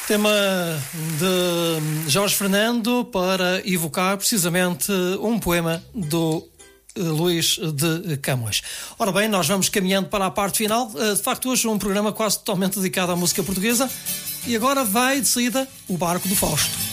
Tema de Jorge Fernando para evocar precisamente um poema do Luís de Camões. Ora bem, nós vamos caminhando para a parte final. De facto, hoje um programa quase totalmente dedicado à música portuguesa. E agora vai de saída o Barco do Fausto.